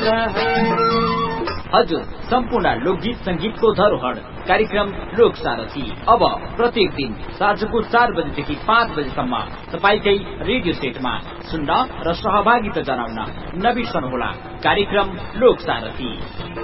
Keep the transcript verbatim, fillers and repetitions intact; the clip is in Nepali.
हजुर, सम्पूर्ण लोकगीत संगीतको धरोहर कार्यक्रम लोक सारथी अब प्रत्येक दिन साँझको चार बजेदेखि पाँच बजेसम्म तपाईकै रेडियो सेटमा सुन्न र सहभागिता जनाउन नबिर्सनुहोला कार्यक्रम लोक सारथी।